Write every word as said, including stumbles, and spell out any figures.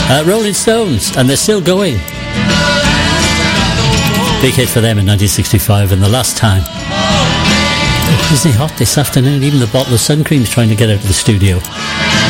Uh, Rolling Stones, and they're still going. Big hit for them in nineteen sixty-five, and the last time. Oh, isn't it hot this afternoon? Even the bottle of sun cream's trying to get out of the studio.